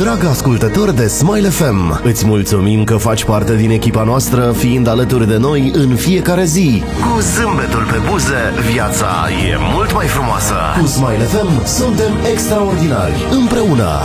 Drag ascultător de Smile FM, îți mulțumim că faci parte din echipa noastră, fiind alături de noi în fiecare zi. Cu zâmbetul pe buze, viața e mult mai frumoasă. Cu Smile FM suntem extraordinari, împreună.